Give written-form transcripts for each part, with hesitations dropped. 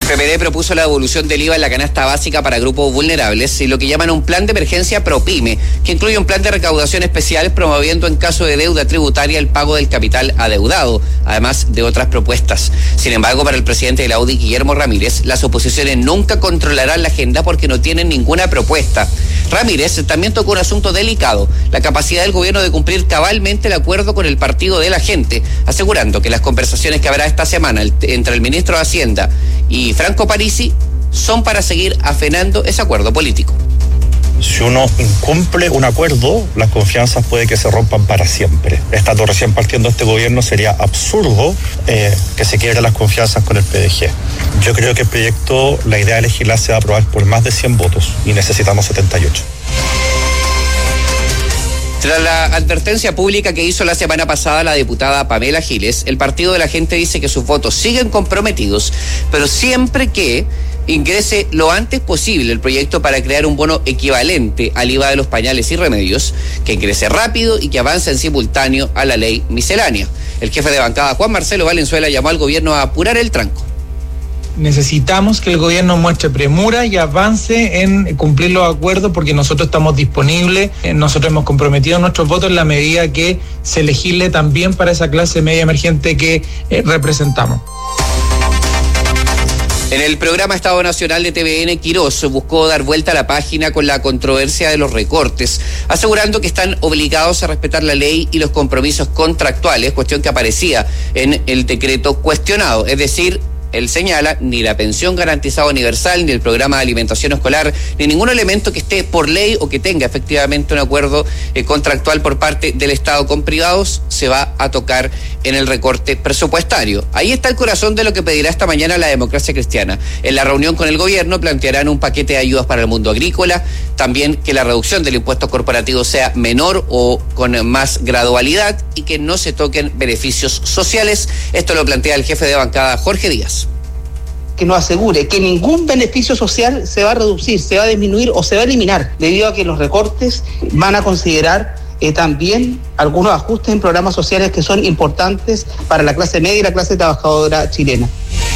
PPD propuso la devolución del IVA en la canasta básica para grupos vulnerables y lo que llaman un plan de emergencia ProPyme, que incluye un plan de recaudación especial promoviendo en caso de deuda tributaria el pago del capital adeudado, además de otras propuestas. Sin embargo, para el presidente de la UDI, Guillermo Ramírez, las oposiciones nunca controlarán la agenda porque no tienen ninguna propuesta. Ramírez también tocó un asunto delicado, la capacidad del gobierno de cumplir cabalmente el acuerdo con el Partido de la Gente, asegurando que las conversaciones que habrá esta semana entre el ministro de Hacienda y Franco Parisi son para seguir afenando ese acuerdo político. Si uno incumple un acuerdo, las confianzas puede que se rompan para siempre. Estando recién partiendo este gobierno, sería absurdo que se quiebren las confianzas con el PDG. Yo creo que el proyecto, la idea de legislar, se va a aprobar por más de 100 votos y necesitamos 78. Tras la advertencia pública que hizo la semana pasada la diputada Pamela Giles, el Partido de la Gente dice que sus votos siguen comprometidos, pero siempre que ingrese lo antes posible el proyecto para crear un bono equivalente al IVA de los pañales y remedios, que ingrese rápido y que avance en simultáneo a la ley miscelánea. El jefe de bancada, Juan Marcelo Valenzuela, llamó al gobierno a apurar el tranco. Necesitamos que el gobierno muestre premura y avance en cumplir los acuerdos porque nosotros estamos disponibles, nosotros hemos comprometido nuestros votos en la medida que se legisle también para esa clase media emergente que representamos. En el programa Estado Nacional de TVN, Quirós buscó dar vuelta a la página con la controversia de los recortes, asegurando que están obligados a respetar la ley y los compromisos contractuales, cuestión que aparecía en el decreto cuestionado, es decir, él señala, ni la pensión garantizada universal, ni el programa de alimentación escolar, ni ningún elemento que esté por ley o que tenga efectivamente un acuerdo contractual por parte del Estado con privados se va a tocar en el recorte presupuestario. Ahí está el corazón de lo que pedirá esta mañana la Democracia Cristiana. En la reunión con el gobierno plantearán un paquete de ayudas para el mundo agrícola, también que la reducción del impuesto corporativo sea menor o con más gradualidad y que no se toquen beneficios sociales. Esto lo plantea el jefe de bancada, Jorge Díaz. Que nos asegure que ningún beneficio social se va a reducir, se va a disminuir o se va a eliminar, debido a que los recortes van a considerar también algunos ajustes en programas sociales que son importantes para la clase media y la clase trabajadora chilena.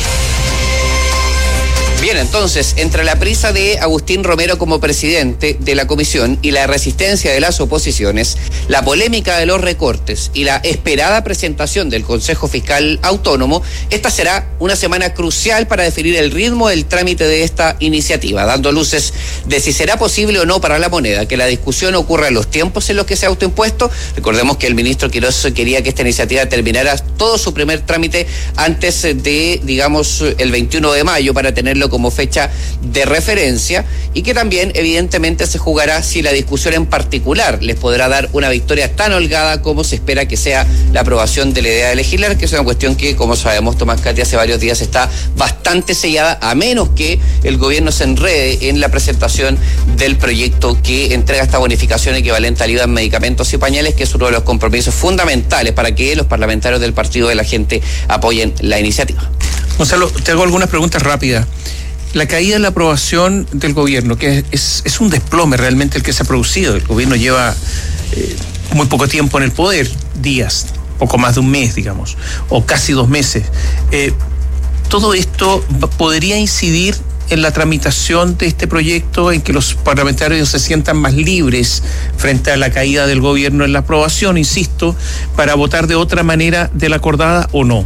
Bien, entonces, entre la prisa de Agustín Romero como presidente de la comisión y la resistencia de las oposiciones, la polémica de los recortes y la esperada presentación del Consejo Fiscal Autónomo, esta será una semana crucial para definir el ritmo del trámite de esta iniciativa, dando luces de si será posible o no para la moneda que la discusión ocurra en los tiempos en los que se ha autoimpuesto. Recordemos que el ministro Quirós quería que esta iniciativa terminara todo su primer trámite antes de, digamos, el 21 de mayo para tenerlo como fecha de referencia, y que también evidentemente se jugará si la discusión en particular les podrá dar una victoria tan holgada como se espera que sea la aprobación de la idea de legislar, que es una cuestión que, como sabemos, Tomás Cati, hace varios días está bastante sellada, a menos que el gobierno se enrede en la presentación del proyecto que entrega esta bonificación equivalente al IVA en medicamentos y pañales, que es uno de los compromisos fundamentales para que los parlamentarios del Partido de la Gente apoyen la iniciativa. Gonzalo, te hago algunas preguntas rápidas. La caída en la aprobación del gobierno, que es un desplome realmente el que se ha producido. El gobierno lleva muy poco tiempo en el poder, días, poco más de un mes, digamos, o casi 2 meses. ¿Todo esto podría incidir en la tramitación de este proyecto, en que los parlamentarios se sientan más libres frente a la caída del gobierno en la aprobación, insisto, para votar de otra manera de la acordada o no?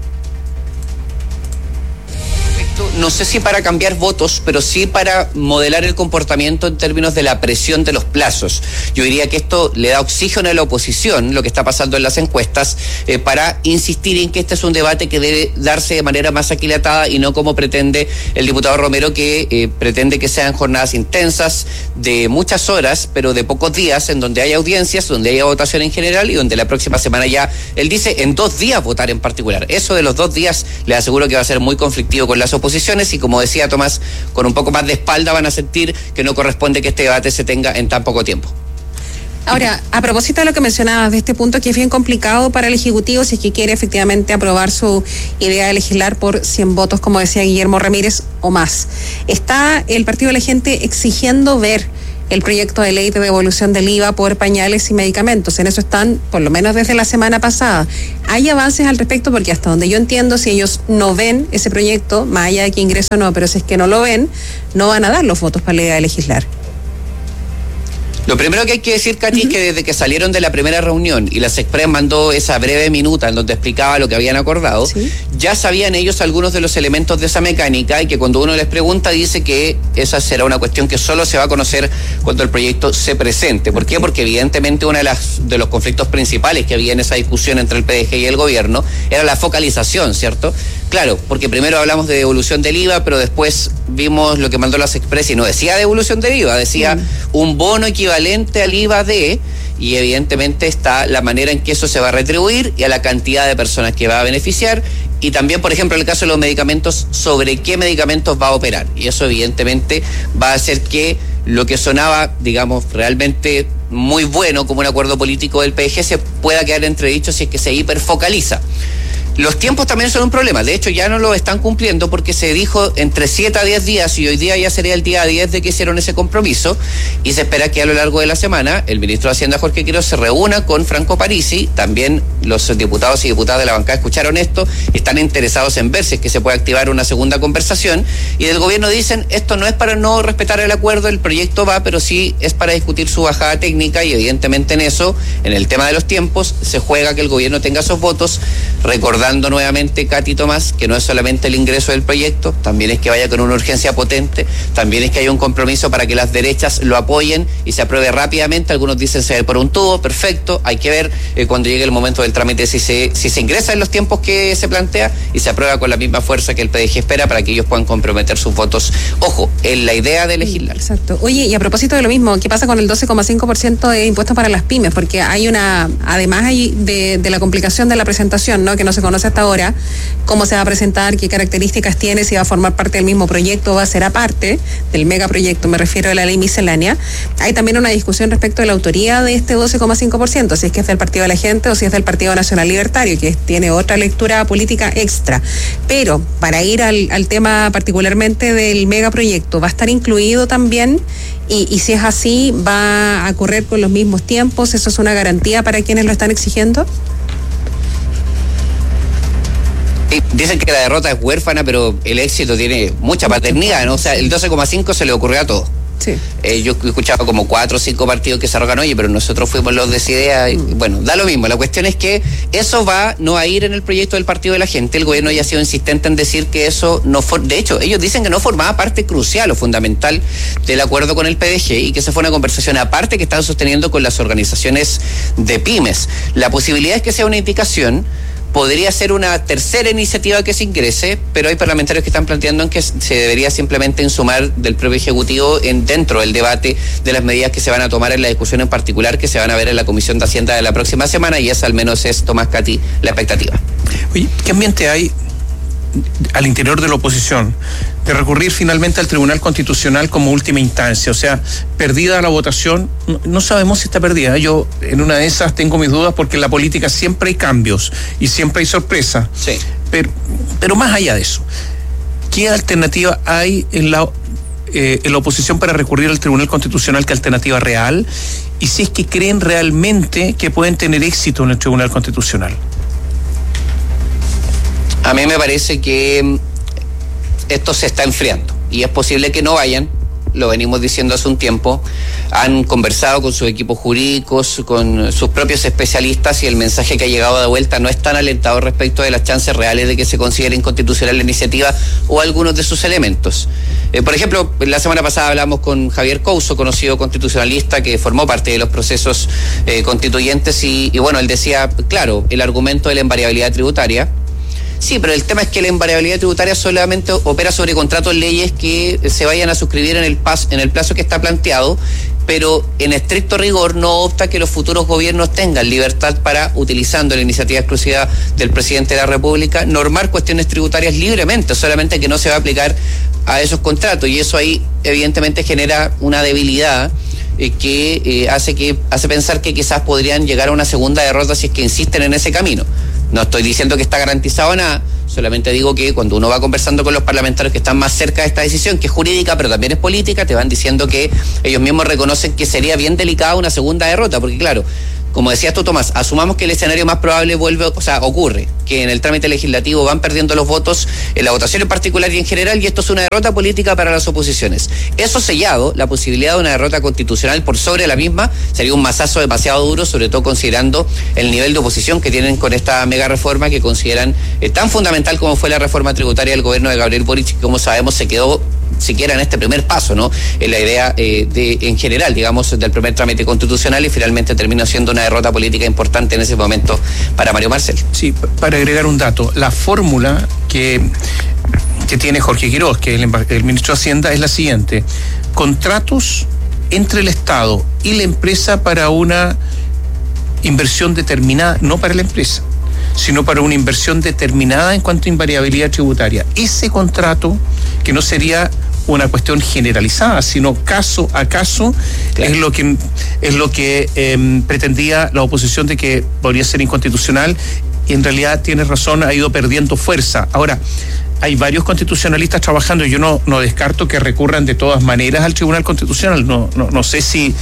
No sé si para cambiar votos, pero sí para modelar el comportamiento en términos de la presión de los plazos. Yo diría que esto le da oxígeno a la oposición, lo que está pasando en las encuestas, para insistir en que este es un debate que debe darse de manera más aquilatada y no como pretende el diputado Romero, que pretende que sean jornadas intensas de muchas horas, pero de pocos días, en donde haya audiencias, donde haya votación en general y donde la próxima semana ya, él dice, en 2 días votar en particular. Eso de los 2 días le aseguro que va a ser muy conflictivo con las oposiciones, y como decía Tomás, con un poco más de espalda van a sentir que no corresponde que este debate se tenga en tan poco tiempo. Ahora, a propósito de lo que mencionabas de este punto, que es bien complicado para el Ejecutivo si es que quiere efectivamente aprobar su idea de legislar por 100 votos, como decía Guillermo Ramírez, o más. Está el Partido de la Gente exigiendo ver el proyecto de ley de devolución del IVA por pañales y medicamentos. En eso están, por lo menos desde la semana pasada. ¿Hay avances al respecto? Porque hasta donde yo entiendo, si ellos no ven ese proyecto, más allá de que ingreso o no, pero si es que no lo ven, no van a dar los votos para la idea de legislar. Lo primero que hay que decir, Katy, es que desde que salieron de la primera reunión y la Sexpress mandó esa breve minuta en donde explicaba lo que habían acordado, ¿sí?, ya sabían ellos algunos de los elementos de esa mecánica, y que cuando uno les pregunta dice que esa será una cuestión que solo se va a conocer cuando el proyecto se presente. ¿Por qué? Porque evidentemente uno de los conflictos principales que había en esa discusión entre el PDG y el gobierno era la focalización, ¿cierto? Claro, porque primero hablamos de devolución del IVA, pero después vimos lo que mandó la Sexpress y no decía devolución del IVA, decía un bono equivalente al IVA y evidentemente está la manera en que eso se va a retribuir y a la cantidad de personas que va a beneficiar, y también, por ejemplo, en el caso de los medicamentos, sobre qué medicamentos va a operar, y eso evidentemente va a hacer que lo que sonaba, digamos, realmente muy bueno como un acuerdo político del PDG se pueda quedar entredicho si es que se hiperfocaliza. Los tiempos también son un problema. De hecho, ya no lo están cumpliendo porque se dijo entre 7 a 10 días y hoy día ya sería el día 10 de que hicieron ese compromiso, y se espera que a lo largo de la semana el ministro de Hacienda, Jorge Quiroz, se reúna con Franco Parisi. También los diputados y diputadas de la bancada escucharon esto y están interesados en ver si es que se puede activar una segunda conversación, y del gobierno dicen esto no es para no respetar el acuerdo, el proyecto va, pero sí es para discutir su bajada técnica, y evidentemente en eso, en el tema de los tiempos, se juega que el gobierno tenga esos votos, recordando nuevamente, Katy, Tomás, que no es solamente el ingreso del proyecto, también es que vaya con una urgencia potente, también es que haya un compromiso para que las derechas lo apoyen y se apruebe rápidamente. Algunos dicen se ve por un tubo, perfecto, hay que ver cuando llegue el momento del trámite si se ingresa en los tiempos que se plantea y se aprueba con la misma fuerza que el PDG espera para que ellos puedan comprometer sus votos, ojo, en la idea de legislar. Exacto. Oye, y a propósito de lo mismo, ¿qué pasa con el 12,5% de impuestos para las pymes? Porque hay además hay de la complicación de la presentación, ¿no?, que no se conoce hasta ahora, cómo se va a presentar, qué características tiene, si va a formar parte del mismo proyecto o va a ser aparte del megaproyecto, me refiero a la ley miscelánea. Hay también una discusión respecto a la autoría de este 12,5%, si es que es del Partido de la Gente o si es del Partido Nacional Libertario, que tiene otra lectura política extra. Pero para ir al tema particularmente del megaproyecto, ¿va a estar incluido también? Y si es así, ¿va a correr con los mismos tiempos? ¿Eso es una garantía para quienes lo están exigiendo? Dicen que la derrota es huérfana, pero el éxito tiene mucha paternidad, ¿no? O sea, el 12,5 se le ocurrió a todos. Sí. Yo he escuchado como 4 o 5 partidos que se arrogan, oye, pero nosotros fuimos los de esa idea. Y, bueno, da lo mismo. La cuestión es que eso no va a ir en el proyecto del Partido de la Gente. El gobierno ya ha sido insistente en decir que eso no fue. De hecho, ellos dicen que no formaba parte crucial o fundamental del acuerdo con el PDG y que esa fue una conversación aparte que están sosteniendo con las organizaciones de pymes. La posibilidad es que sea una indicación. Podría ser una tercera iniciativa que se ingrese, pero hay parlamentarios que están planteando en que se debería simplemente insumar del propio Ejecutivo dentro del debate de las medidas que se van a tomar en la discusión en particular que se van a ver en la Comisión de Hacienda de la próxima semana, y esa al menos es, Tomás, Katy, la expectativa. Oye, ¿qué ambiente hay al interior de la oposición de recurrir finalmente al Tribunal Constitucional como última instancia? O sea, perdida la votación, no sabemos si está perdida. Yo en una de esas tengo mis dudas porque en la política siempre hay cambios y siempre hay sorpresa. Sí. Pero más allá de eso, ¿qué alternativa hay en la oposición para recurrir al Tribunal Constitucional? ¿Qué alternativa real? Y si es que creen realmente que pueden tener éxito en el Tribunal Constitucional. A mí me parece que esto se está enfriando y es posible que no vayan, lo venimos diciendo hace un tiempo. Han conversado con sus equipos jurídicos, con sus propios especialistas, y el mensaje que ha llegado de vuelta no es tan alentador respecto de las chances reales de que se considere inconstitucional la iniciativa o algunos de sus elementos. Por ejemplo, la semana pasada hablamos con Javier Couso, conocido constitucionalista que formó parte de los procesos constituyentes, y bueno, él decía, claro, el argumento de la invariabilidad tributaria. Sí, pero el tema es que la invariabilidad tributaria solamente opera sobre contratos, leyes que se vayan a suscribir en el plazo que está planteado, pero en estricto rigor no opta que los futuros gobiernos tengan libertad para, utilizando la iniciativa exclusiva del presidente de la República, normar cuestiones tributarias libremente, solamente que no se va a aplicar a esos contratos, y eso ahí evidentemente genera una debilidad que hace pensar que quizás podrían llegar a una segunda derrota si es que insisten en ese camino. No estoy diciendo que está garantizado nada, solamente digo que cuando uno va conversando con los parlamentarios que están más cerca de esta decisión, que es jurídica pero también es política, te van diciendo que ellos mismos reconocen que sería bien delicada una segunda derrota, porque claro, como decías tú, Tomás, asumamos que el escenario más probable ocurre, que en el trámite legislativo van perdiendo los votos en la votación en particular y en general, y esto es una derrota política para las oposiciones. Eso sellado, la posibilidad de una derrota constitucional por sobre la misma, sería un mazazo demasiado duro, sobre todo considerando el nivel de oposición que tienen con esta mega reforma que consideran tan fundamental como fue la reforma tributaria del gobierno de Gabriel Boric, que como sabemos se quedó siquiera en este primer paso, ¿no? En la idea en general, digamos, del primer trámite constitucional, y finalmente terminó siendo una derrota política importante en ese momento para Mario Marcel. Sí, para agregar un dato, la fórmula que tiene Jorge Quiroz, que es el ministro de Hacienda, es la siguiente: contratos entre el Estado y la empresa para una inversión determinada, no para la empresa, sino para una inversión determinada en cuanto a invariabilidad tributaria. Ese contrato, que no sería una cuestión generalizada, sino caso a caso, claro, es lo que pretendía la oposición de que podría ser inconstitucional, y en realidad tienes razón, ha ido perdiendo fuerza. Ahora, hay varios constitucionalistas trabajando, y yo no descarto que recurran de todas maneras al Tribunal Constitucional. No sé si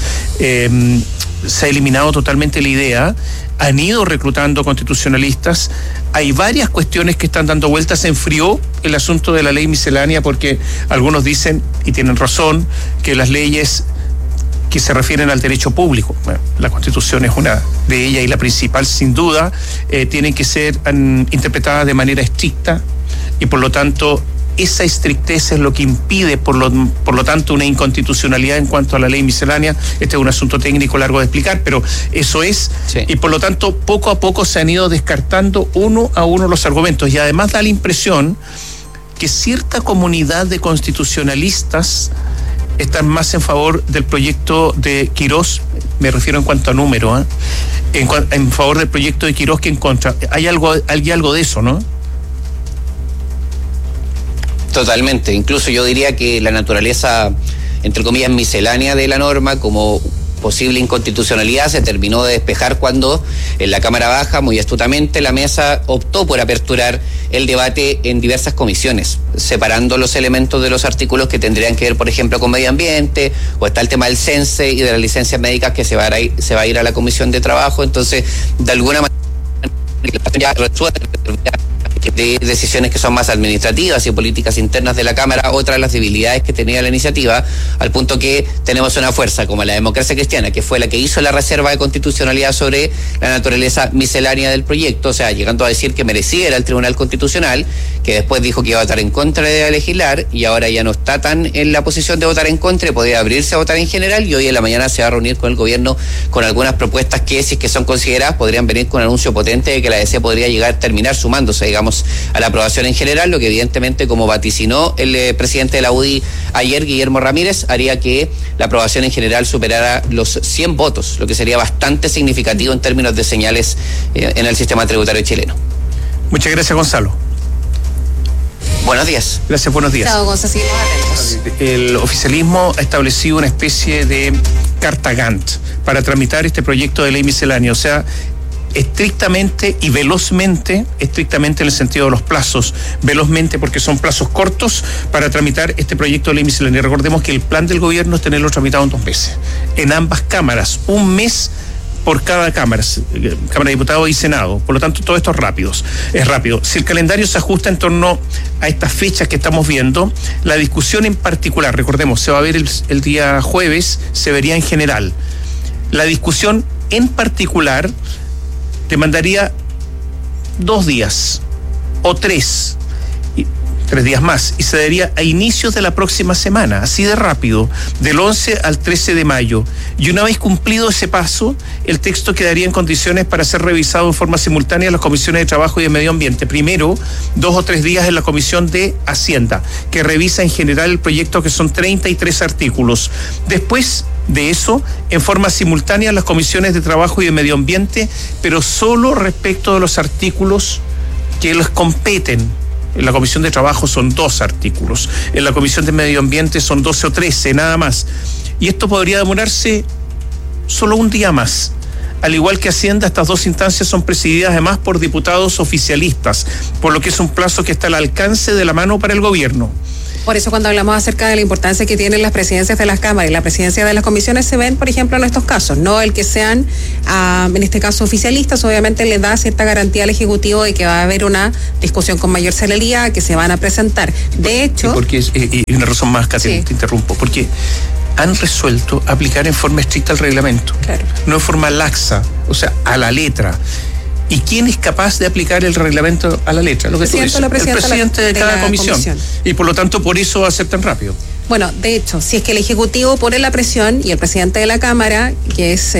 se ha eliminado totalmente la idea. Han ido reclutando constitucionalistas. Hay varias cuestiones que están dando vueltas. Se enfrió el asunto de la ley miscelánea porque algunos dicen, y tienen razón, que las leyes que se refieren al derecho público, bueno, la Constitución es una de ellas y la principal sin duda, tienen que ser interpretadas de manera estricta, y por lo tanto esa estrictez es lo que impide, por lo tanto, una inconstitucionalidad en cuanto a la ley miscelánea. Este es un asunto técnico largo de explicar, pero eso es, sí. Y por lo tanto, poco a poco se han ido descartando uno a uno los argumentos, y además da la impresión que cierta comunidad de constitucionalistas están más en favor del proyecto de Quiroz, me refiero en cuanto a número, en favor del proyecto de Quiroz que en contra. Hay algo de eso, ¿no? Totalmente, incluso yo diría que la naturaleza, entre comillas, miscelánea de la norma como posible inconstitucionalidad se terminó de despejar cuando en la Cámara Baja, muy astutamente, la mesa optó por aperturar el debate en diversas comisiones, separando los elementos de los artículos que tendrían que ver, por ejemplo, con medio ambiente, o está el tema del CENSE y de las licencias médicas que se va a ir a la Comisión de Trabajo. Entonces, de alguna manera, ya resuelve de decisiones que son más administrativas y políticas internas de la Cámara, otra de las debilidades que tenía la iniciativa, al punto que tenemos una fuerza como la Democracia Cristiana, que fue la que hizo la reserva de constitucionalidad sobre la naturaleza miscelánea del proyecto, o sea, llegando a decir que merecía el Tribunal Constitucional, que después dijo que iba a votar en contra de legislar, y ahora ya no está tan en la posición de votar en contra, y podría abrirse a votar en general, y hoy en la mañana se va a reunir con el gobierno con algunas propuestas que, si es que son consideradas, podrían venir con un anuncio potente de que la DC podría terminar sumándose, digamos, a la aprobación en general, lo que evidentemente, como vaticinó el presidente de la UDI ayer, Guillermo Ramírez, haría que la aprobación en general superara los 100 votos, lo que sería bastante significativo en términos de señales en el sistema tributario chileno. Muchas gracias, Gonzalo. Buenos días. Gracias, buenos días. Chao, Gonzalo, seguimos atentos. El oficialismo ha establecido una especie de carta Gantt para tramitar este proyecto de ley miscelánea, o sea, estrictamente y velozmente, estrictamente en el sentido de los plazos, velozmente porque son plazos cortos para tramitar este proyecto de ley miscelánea. Recordemos que el plan del gobierno es tenerlo tramitado en 2 meses, en ambas cámaras, 1 mes por cada Cámara de Diputados y Senado. Por lo tanto, todo esto es rápido. Si el calendario se ajusta en torno a estas fechas que estamos viendo, la discusión en particular, recordemos, se va a ver el día jueves, se vería en general. La discusión en particular demandaría 2 días o 3 días más, y se daría a inicios de la próxima semana, así de rápido, del 11 al 13 de mayo. Y una vez cumplido ese paso, el texto quedaría en condiciones para ser revisado en forma simultánea en las comisiones de Trabajo y de Medio Ambiente. Primero, 2 o 3 días en la Comisión de Hacienda, que revisa en general el proyecto, que son 33 artículos. Después de eso, en forma simultánea en las comisiones de Trabajo y de Medio Ambiente, pero solo respecto de los artículos que les competen. En la Comisión de Trabajo son 2 artículos, en la Comisión de Medio Ambiente son 12 o 13, nada más. Y esto podría demorarse solo 1 día más. Al igual que Hacienda, estas dos instancias son presididas además por diputados oficialistas, por lo que es un plazo que está al alcance de la mano para el gobierno. Por eso cuando hablamos acerca de la importancia que tienen las presidencias de las cámaras y la presidencia de las comisiones, se ven, por ejemplo, en estos casos, no el que sean, en este caso, oficialistas, obviamente les da cierta garantía al Ejecutivo de que va a haber una discusión con mayor celeridad, que se van a presentar. De hecho... Y una razón más, Katy, sí. Te interrumpo, porque han resuelto aplicar en forma estricta el reglamento, claro, no en forma laxa, o sea, a la letra. ¿Y quién es capaz de aplicar el reglamento a la letra? Lo que tú dices, el presidente de cada comisión. Y por lo tanto, por eso aceptan rápido. Bueno, de hecho, si es que el Ejecutivo pone la presión y el presidente de la Cámara, que es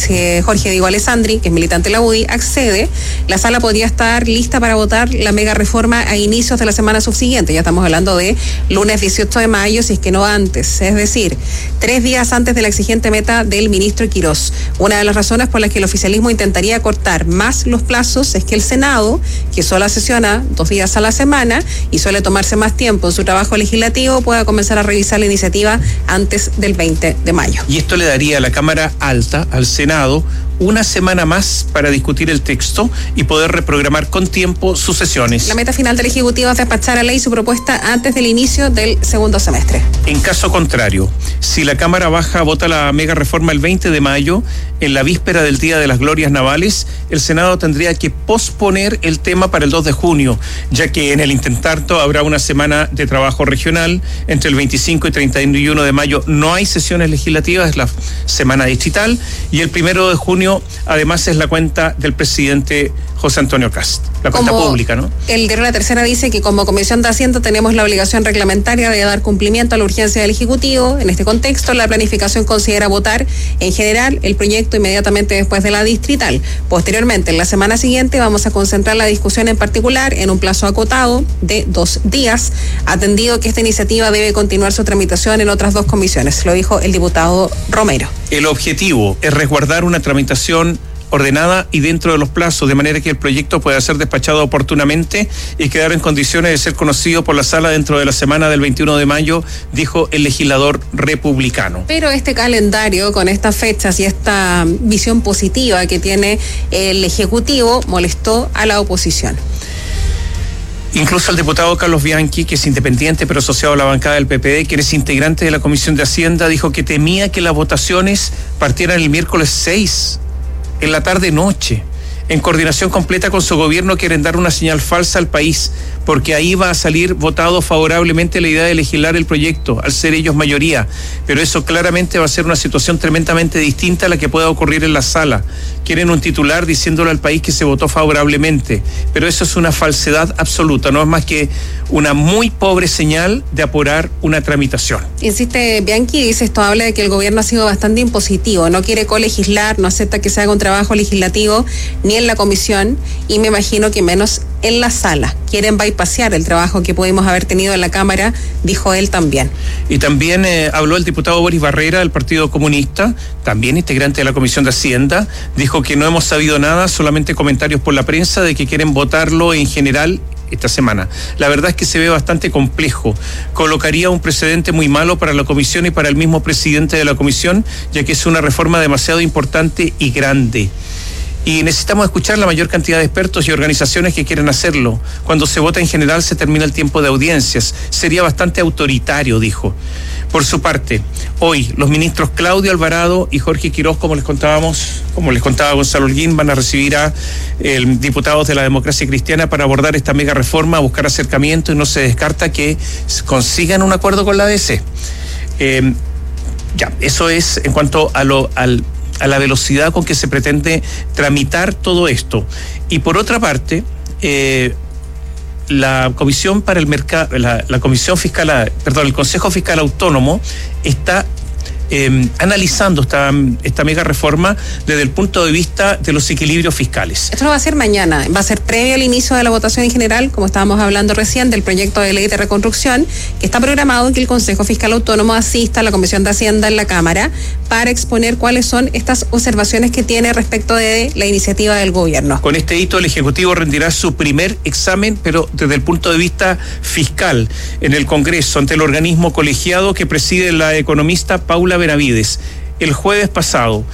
Jorge Diego Alessandri, que es militante de la UDI, accede, la sala podría estar lista para votar la mega reforma a inicios de la semana subsiguiente. Ya estamos hablando de lunes 18 de mayo, si es que no antes. Es decir, 3 días antes de la exigente meta del ministro Quirós. Una de las razones por las que el oficialismo intentaría cortar más los plazos es que el Senado, que solo sesiona 2 días a la semana y suele tomarse más tiempo en su trabajo legislativo, pueda comenzar a revisar la iniciativa antes del 20 de mayo. Y esto le daría a la Cámara Alta, al Senado, una semana más para discutir el texto y poder reprogramar con tiempo sus sesiones. La meta final del Ejecutivo es despachar a ley su propuesta antes del inicio del segundo semestre. En caso contrario, si la Cámara Baja vota la mega reforma el 20 de mayo, en la víspera del Día de las Glorias Navales, el Senado tendría que posponer el tema para el 2 de junio, ya que en el intertanto habrá una semana de trabajo regional. Entre el 25 y 31 de mayo no hay sesiones legislativas, es la semana distrital, y el 1 de junio además es la cuenta del presidente José Antonio Kast, la cuenta pública, ¿no? El diario La Tercera dice que como Comisión de Hacienda tenemos la obligación reglamentaria de dar cumplimiento a la urgencia del Ejecutivo. En este contexto, la planificación considera votar en general el proyecto inmediatamente después de la distrital. Posteriormente, en la semana siguiente, vamos a concentrar la discusión en particular en un plazo acotado de 2 días, atendido que esta iniciativa debe continuar su tramitación en otras 2 comisiones, lo dijo el diputado Romero. El objetivo es resguardar una tramitación ordenada y dentro de los plazos, de manera que el proyecto pueda ser despachado oportunamente y quedar en condiciones de ser conocido por la sala dentro de la semana del 21 de mayo, dijo el legislador republicano. Pero este calendario, con estas fechas y esta visión positiva que tiene el Ejecutivo, molestó a la oposición. Incluso el diputado Carlos Bianchi, que es independiente pero asociado a la bancada del PPD, quien es integrante de la Comisión de Hacienda, dijo que temía que las votaciones partieran el miércoles 6, en la tarde-noche. En coordinación completa con su gobierno quieren dar una señal falsa al país, porque ahí va a salir votado favorablemente la idea de legislar el proyecto, al ser ellos mayoría. Pero eso claramente va a ser una situación tremendamente distinta a la que pueda ocurrir en la sala. Quieren un titular diciéndole al país que se votó favorablemente, pero eso es una falsedad absoluta, no es más que una muy pobre señal de apurar una tramitación. Insiste Bianchi, dice, esto habla de que el gobierno ha sido bastante impositivo, no quiere colegislar, no acepta que se haga un trabajo legislativo ni en la comisión, y me imagino que menos en la sala. Quieren bypasear el trabajo que pudimos haber tenido en la Cámara, dijo él también. Y también habló el diputado Boris Barrera del Partido Comunista, también integrante de la Comisión de Hacienda, dijo que no hemos sabido nada, solamente comentarios por la prensa de que quieren votarlo en general esta semana. La verdad es que se ve bastante complejo. Colocaría un precedente muy malo para la comisión y para el mismo presidente de la comisión, ya que es una reforma demasiado importante y grande. Y necesitamos escuchar la mayor cantidad de expertos y organizaciones que quieren hacerlo. Cuando se vota en general se termina el tiempo de audiencias. Sería bastante autoritario, dijo. Por su parte, hoy los ministros Claudio Alvarado y Jorge Quirós, como les contaba Gonzalo Holguín, van a recibir a diputados de la Democracia Cristiana para abordar esta mega reforma, buscar acercamiento, y no se descarta que consigan un acuerdo con la DC. Eso es en cuanto a la velocidad con que se pretende tramitar todo esto. Y por otra parte, la Comisión para el Mercado, la Comisión Fiscal, el Consejo Fiscal Autónomo está analizando esta mega reforma desde el punto de vista de los equilibrios fiscales. Esto no va a ser mañana, va a ser previo al inicio de la votación en general, como estábamos hablando recién, del proyecto de ley de reconstrucción, que está programado que el Consejo Fiscal Autónomo asista a la Comisión de Hacienda en la Cámara para exponer cuáles son estas observaciones que tiene respecto de la iniciativa del gobierno. Con este hito, el Ejecutivo rendirá su primer examen, pero desde el punto de vista fiscal, en el Congreso, ante el organismo colegiado que preside la economista Paula Benavides. El jueves pasado,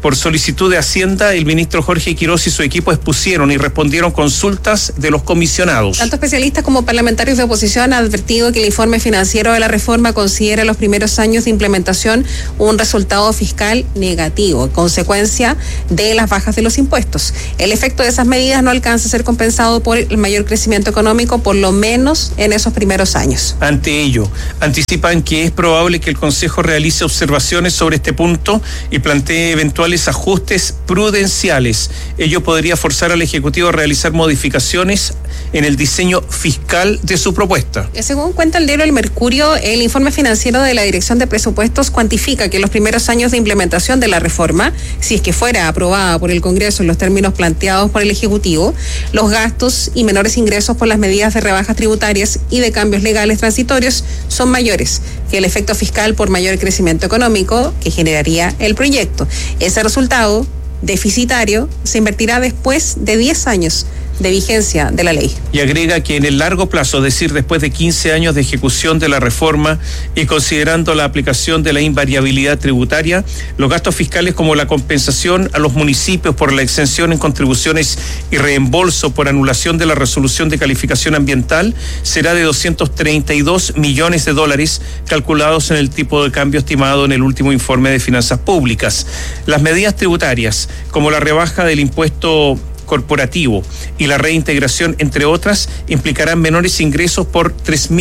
Por solicitud de Hacienda, el ministro Jorge Quiroz y su equipo expusieron y respondieron consultas de los comisionados. Tanto especialistas como parlamentarios de oposición han advertido que el informe financiero de la reforma considera los primeros años de implementación un resultado fiscal negativo, consecuencia de las bajas de los impuestos. El efecto de esas medidas no alcanza a ser compensado por el mayor crecimiento económico, por lo menos en esos primeros años. Ante ello, anticipan que es probable que el Consejo realice observaciones sobre este punto y plantee eventuales ajustes prudenciales. Ello podría forzar al Ejecutivo a realizar modificaciones en el diseño fiscal de su propuesta. Según cuenta el diario El Mercurio, el informe financiero de la Dirección de Presupuestos cuantifica que en los primeros años de implementación de la reforma, si es que fuera aprobada por el Congreso en los términos planteados por el Ejecutivo, los gastos y menores ingresos por las medidas de rebajas tributarias y de cambios legales transitorios son mayores que el efecto fiscal por mayor crecimiento económico que generaría el proyecto. Ese resultado deficitario se invertirá después de 10 años de vigencia de la ley. Y agrega que en el largo plazo, es decir, después de 15 años de ejecución de la reforma y considerando la aplicación de la invariabilidad tributaria, los gastos fiscales como la compensación a los municipios por la exención en contribuciones y reembolso por anulación de la resolución de calificación ambiental será de $232 millones, calculados en el tipo de cambio estimado en el último informe de finanzas públicas. Las medidas tributarias, como la rebaja del impuesto corporativo y la reintegración, entre otras, implicarán menores ingresos por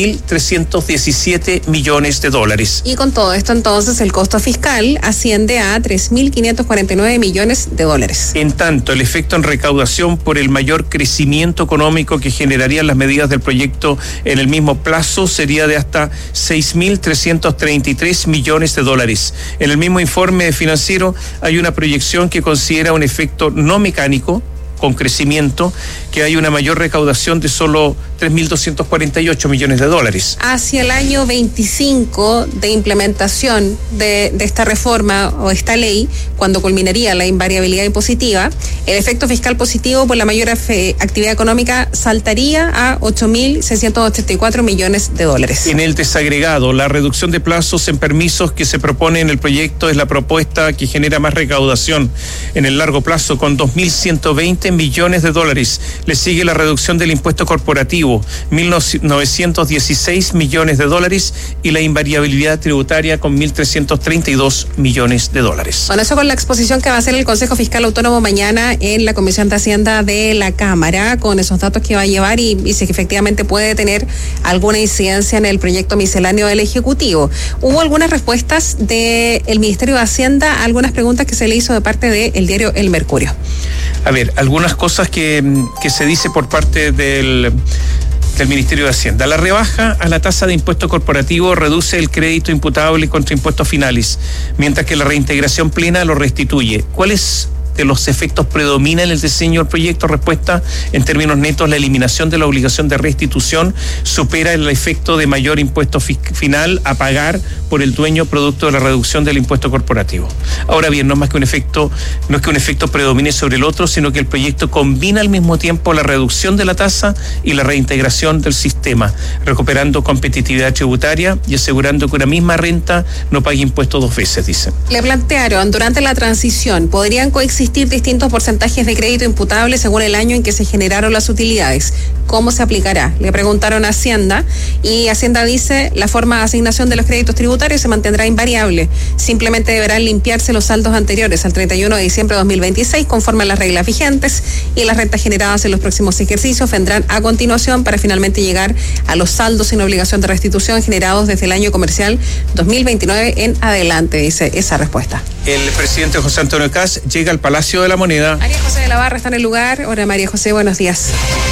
$3.317 millones. Y con todo esto, entonces, el costo fiscal asciende a $3.549 millones. En tanto, el efecto en recaudación por el mayor crecimiento económico que generarían las medidas del proyecto en el mismo plazo sería de hasta $6.333 millones. En el mismo informe financiero hay una proyección que considera un efecto no mecánico con crecimiento, que hay una mayor recaudación de solo $3.248 millones. Hacia el año 25 de implementación de esta reforma o esta ley, cuando culminaría la invariabilidad impositiva, el efecto fiscal positivo por la mayor actividad económica saltaría a $8.684 millones. En el desagregado, la reducción de plazos en permisos que se propone en el proyecto es la propuesta que genera más recaudación en el largo plazo, con $2.120 millones. Le sigue la reducción del impuesto corporativo, $1.916 millones, y la invariabilidad tributaria con $1.332 millones. Bueno, eso con la exposición que va a hacer el Consejo Fiscal Autónomo mañana en la Comisión de Hacienda de la Cámara, con esos datos que va a llevar y si efectivamente puede tener alguna incidencia en el proyecto misceláneo del Ejecutivo. Hubo algunas respuestas del Ministerio de Hacienda a algunas preguntas que se le hizo de parte del diario El Mercurio. A ver, algunas cosas que se dice por parte del Ministerio de Hacienda. La rebaja a la tasa de impuesto corporativo reduce el crédito imputable contra impuestos finales, mientras que la reintegración plena lo restituye. ¿Cuáles de los efectos predomina en el diseño del proyecto? Respuesta: en términos netos, la eliminación de la obligación de restitución supera el efecto de mayor impuesto final a pagar por el dueño producto de la reducción del impuesto corporativo. Ahora bien, no es que un efecto predomine sobre el otro, sino que el proyecto combina al mismo tiempo la reducción de la tasa y la reintegración del sistema, recuperando competitividad tributaria y asegurando que una misma renta no pague impuestos dos veces, dicen. Le plantearon, durante la transición, ¿podrían coexistir distintos porcentajes de crédito imputable según el año en que se generaron las utilidades? ¿Cómo se aplicará? Le preguntaron a Hacienda, y Hacienda dice: la forma de asignación de los créditos tributarios se mantendrá invariable. Simplemente deberán limpiarse los saldos anteriores al 31 de diciembre de 2026 conforme a las reglas vigentes, y las rentas generadas en los próximos ejercicios vendrán a continuación para finalmente llegar a los saldos sin obligación de restitución generados desde el año comercial 2029 en adelante, dice esa respuesta. El presidente José Antonio Kast llega al Palacio de la Moneda. María José de la Barra está en el lugar. Hola María José, buenos días.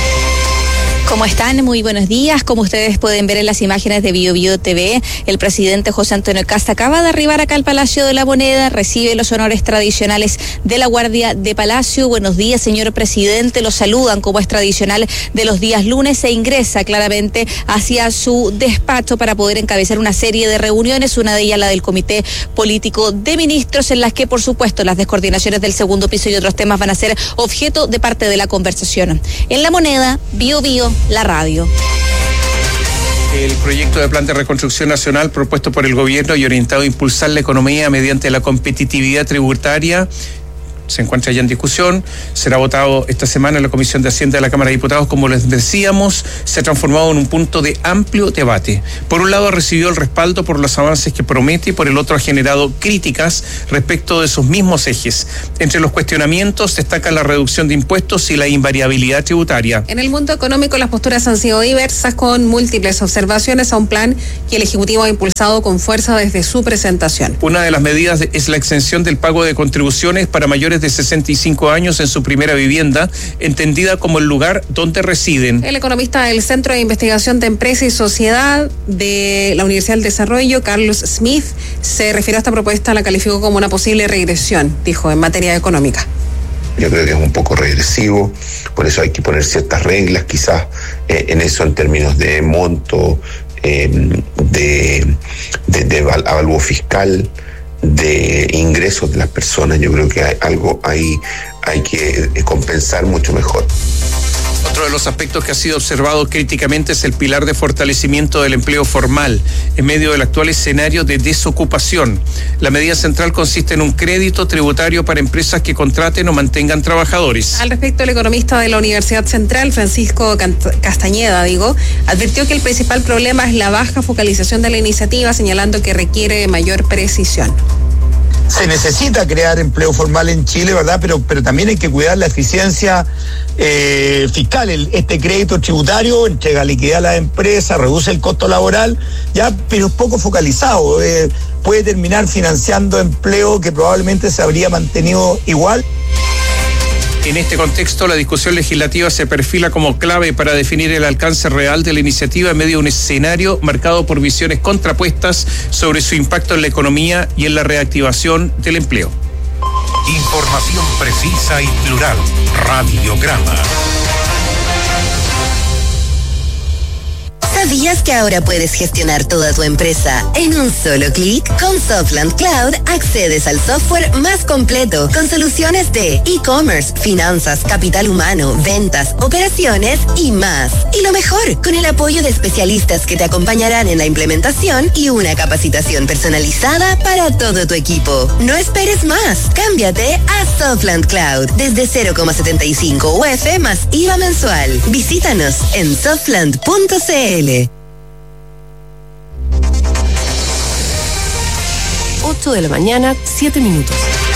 ¿Cómo están? Muy buenos días. Como ustedes pueden ver en las imágenes de BioBio TV, el presidente José Antonio Kast acaba de arribar acá al Palacio de la Moneda, recibe los honores tradicionales de la Guardia de Palacio. Buenos días, señor presidente. Lo saludan como es tradicional de los días lunes e ingresa claramente hacia su despacho para poder encabezar una serie de reuniones, una de ellas la del Comité Político de Ministros, en las que, por supuesto, las descoordinaciones del segundo piso y otros temas van a ser objeto de parte de la conversación. En la Moneda, BioBio, la radio. El proyecto de plan de reconstrucción nacional propuesto por el gobierno y orientado a impulsar la economía mediante la competitividad tributaria se encuentra ya en discusión, será votado esta semana en la Comisión de Hacienda de la Cámara de Diputados. Como les decíamos, se ha transformado en un punto de amplio debate. Por un lado ha recibido el respaldo por los avances que promete y por el otro ha generado críticas respecto de sus mismos ejes. Entre los cuestionamientos destaca la reducción de impuestos y la invariabilidad tributaria. En el mundo económico las posturas han sido diversas, con múltiples observaciones a un plan que el Ejecutivo ha impulsado con fuerza desde su presentación. Una de las medidas es la exención del pago de contribuciones para mayores de 65 años en su primera vivienda, entendida como el lugar donde residen. El economista del Centro de Investigación de Empresa y Sociedad de la Universidad del Desarrollo, Carlos Smith, se refirió a esta propuesta, la calificó como una posible regresión, dijo, en materia económica. Yo creo que es un poco regresivo, por eso hay que poner ciertas reglas quizás en eso, en términos de monto, de avalúo fiscal, de ingresos de las personas. Yo creo que hay algo ahí hay que compensar mucho mejor. Otro de los aspectos que ha sido observado críticamente es el pilar de fortalecimiento del empleo formal en medio del actual escenario de desocupación. La medida central consiste en un crédito tributario para empresas que contraten o mantengan trabajadores. Al respecto, el economista de la Universidad Central, Francisco Castañeda, advirtió que el principal problema es la baja focalización de la iniciativa, señalando que requiere mayor precisión. Se necesita crear empleo formal en Chile, ¿verdad? Pero también hay que cuidar la eficiencia fiscal. Este crédito tributario entrega liquidez a las empresas, reduce el costo laboral, ya, pero es poco focalizado. Puede terminar financiando empleo que probablemente se habría mantenido igual. En este contexto, la discusión legislativa se perfila como clave para definir el alcance real de la iniciativa en medio de un escenario marcado por visiones contrapuestas sobre su impacto en la economía y en la reactivación del empleo. Información precisa y plural. Radiograma. ¿Sabías que ahora puedes gestionar toda tu empresa en un solo clic? Con Softland Cloud accedes al software más completo con soluciones de e-commerce, finanzas, capital humano, ventas, operaciones y más. Y lo mejor, con el apoyo de especialistas que te acompañarán en la implementación y una capacitación personalizada para todo tu equipo. No esperes más. Cámbiate a Softland Cloud desde 0,75 UF más IVA mensual. Visítanos en softland.cl. 8 de la mañana, 7 minutos.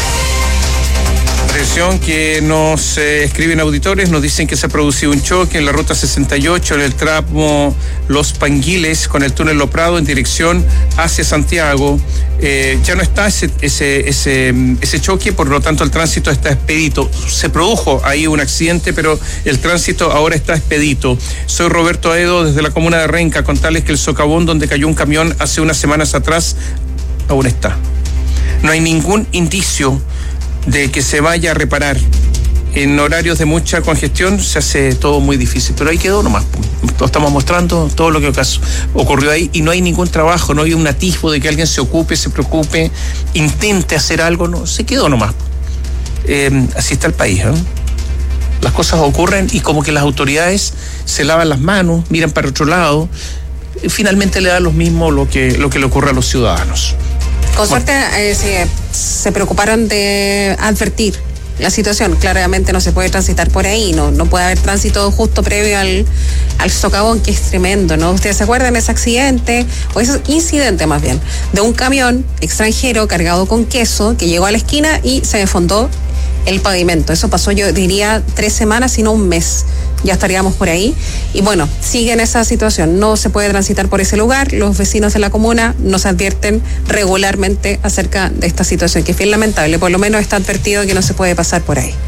Atención que nos escriben auditores, nos dicen que se ha producido un choque en la ruta 68 en el tramo Los Panguiles con el túnel Lo Prado en dirección hacia Santiago. Ya no está ese choque, por lo tanto el tránsito está expedito. Se produjo ahí un accidente, pero el tránsito ahora está expedito. Soy Roberto Aedo desde la comuna de Renca, contarles que el socavón donde cayó un camión hace unas semanas atrás aún está. No hay ningún indicio de que se vaya a reparar. En horarios de mucha congestión se hace todo muy difícil, pero ahí quedó nomás. Estamos mostrando todo lo que ocurrió ahí y no hay ningún trabajo, no hay un atisbo de que alguien se ocupe, se preocupe, intente hacer algo, no, se quedó nomás. Así está el país, ¿eh? Las cosas ocurren y como que las autoridades se lavan las manos, miran para otro lado, finalmente le da lo mismo lo que le ocurre a los ciudadanos. Con suerte se preocuparon de advertir la situación. Claramente no se puede transitar por ahí, no puede haber tránsito justo previo al socavón, que es tremendo, ¿no? ¿Ustedes se acuerdan de ese accidente, o ese incidente más bien, de un camión extranjero cargado con queso que llegó a la esquina y se desfondó el pavimento? Eso pasó, yo diría, 3 semanas, si no un mes. Ya estaríamos por ahí. Y bueno, sigue en esa situación. No se puede transitar por ese lugar. Los vecinos de la comuna nos advierten regularmente acerca de esta situación, que es bien lamentable. Por lo menos está advertido que no se puede pasar por ahí.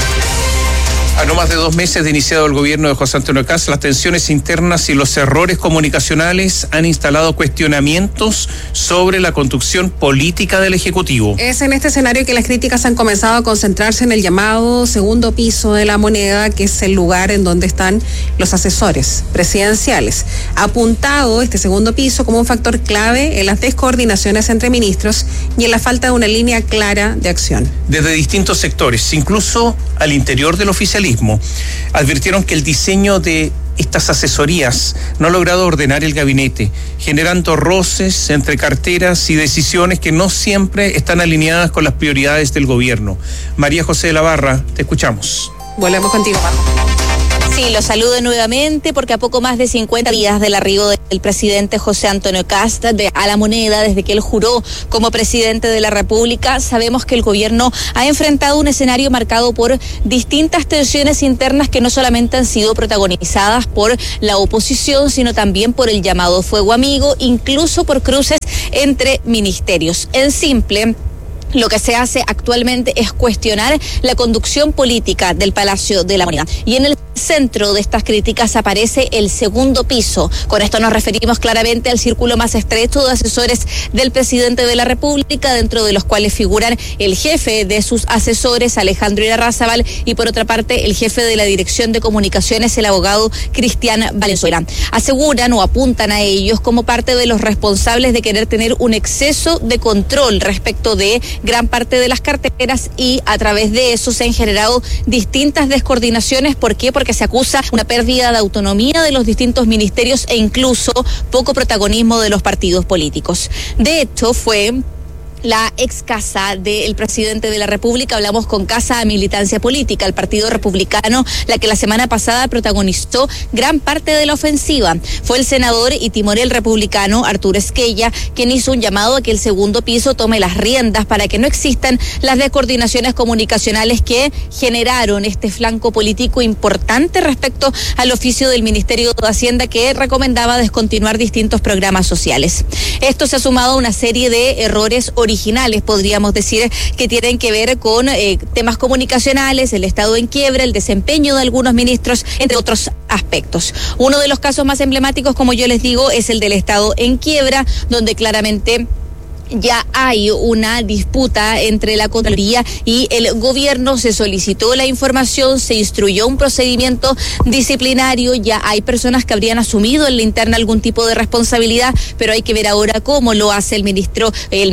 A no más de 2 meses de iniciado el gobierno de José Antonio Kast, las tensiones internas y los errores comunicacionales han instalado cuestionamientos sobre la conducción política del Ejecutivo. Es en este escenario que las críticas han comenzado a concentrarse en el llamado segundo piso de la moneda, que es el lugar en donde están los asesores presidenciales. Apuntado este segundo piso como un factor clave en las descoordinaciones entre ministros y en la falta de una línea clara de acción. Desde distintos sectores, incluso al interior del oficialismo, advirtieron que el diseño de estas asesorías no ha logrado ordenar el gabinete, generando roces entre carteras y decisiones que no siempre están alineadas con las prioridades del gobierno. María José de la Barra, te escuchamos. Volvemos contigo, Paco. Sí, lo saludo nuevamente porque a poco más de 50 días del arribo del presidente José Antonio Kast a La Moneda, desde que él juró como presidente de la República, sabemos que el gobierno ha enfrentado un escenario marcado por distintas tensiones internas que no solamente han sido protagonizadas por la oposición, sino también por el llamado fuego amigo, incluso por cruces entre ministerios. En simple, lo que se hace actualmente es cuestionar la conducción política del Palacio de la Moneda. Y en el centro de estas críticas aparece el segundo piso. Con esto nos referimos claramente al círculo más estrecho de asesores del presidente de la República, dentro de los cuales figuran el jefe de sus asesores, Alejandro Irarrázaval, y por otra parte el jefe de la Dirección de Comunicaciones, el abogado Cristian Valenzuela. Aseguran o apuntan a ellos como parte de los responsables de querer tener un exceso de control respecto de gran parte de las carteras, y a través de eso se han generado distintas descoordinaciones. ¿Por qué? Porque se acusa una pérdida de autonomía de los distintos ministerios e incluso poco protagonismo de los partidos políticos. De hecho, fue la ex casa del presidente de la República, hablamos con Casa Militancia Política, el Partido Republicano, la que la semana pasada protagonizó gran parte de la ofensiva. Fue el senador y timonel republicano Arturo Esquella quien hizo un llamado a que el segundo piso tome las riendas para que no existan las descoordinaciones comunicacionales que generaron este flanco político importante respecto al oficio del Ministerio de Hacienda, que recomendaba descontinuar distintos programas sociales. Esto se ha sumado a una serie de errores originales, podríamos decir, que tienen que ver con temas comunicacionales, el Estado en quiebra, el desempeño de algunos ministros, entre otros aspectos. Uno de los casos más emblemáticos, como yo les digo, es el del Estado en quiebra, donde claramente ya hay una disputa entre la Contraloría y el gobierno. Se solicitó la información, se instruyó un procedimiento disciplinario, ya hay personas que habrían asumido en la interna algún tipo de responsabilidad, pero hay que ver ahora cómo lo hace el ministerio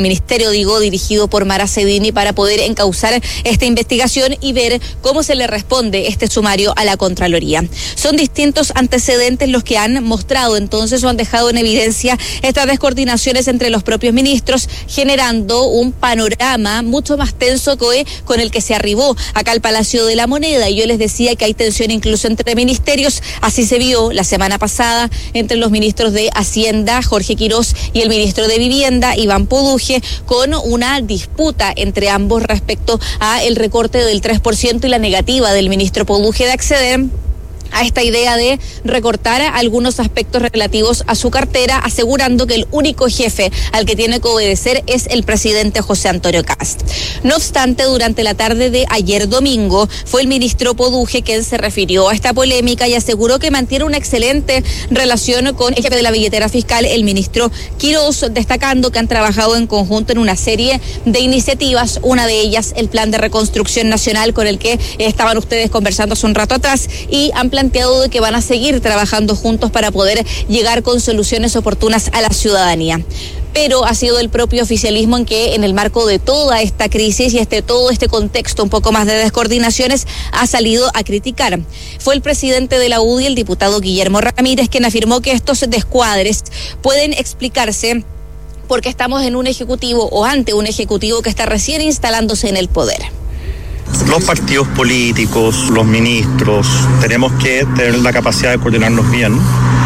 dirigido por Mara Cedini, para poder encauzar esta investigación y ver cómo se le responde este sumario a la Contraloría. Son distintos antecedentes los que han mostrado entonces o han dejado en evidencia estas descoordinaciones entre los propios ministros, generando un panorama mucho más tenso que con el que se arribó acá al Palacio de la Moneda. Y yo les decía que hay tensión incluso entre ministerios. Así se vio la semana pasada entre los ministros de Hacienda, Jorge Quirós, y el ministro de Vivienda, Iván Poduje, con una disputa entre ambos respecto a el recorte del 3% y la negativa del ministro Poduje de acceder a esta idea de recortar algunos aspectos relativos a su cartera, asegurando que el único jefe al que tiene que obedecer es el presidente José Antonio Kast. No obstante, durante la tarde de ayer domingo, fue el ministro Poduje quien se refirió a esta polémica y aseguró que mantiene una excelente relación con el jefe de la billetera fiscal, el ministro Quirós, destacando que han trabajado en conjunto en una serie de iniciativas, una de ellas el Plan de Reconstrucción Nacional, con el que estaban ustedes conversando hace un rato atrás, y han planteado de que van a seguir trabajando juntos para poder llegar con soluciones oportunas a la ciudadanía. Pero ha sido el propio oficialismo en que, en el marco de toda esta crisis y todo este contexto un poco más de descoordinaciones, ha salido a criticar. Fue el presidente de la UDI, el diputado Guillermo Ramírez, quien afirmó que estos descuadres pueden explicarse porque estamos en un ejecutivo o ante un ejecutivo que está recién instalándose en el poder. Los partidos políticos, los ministros, tenemos que tener la capacidad de coordinarnos bien.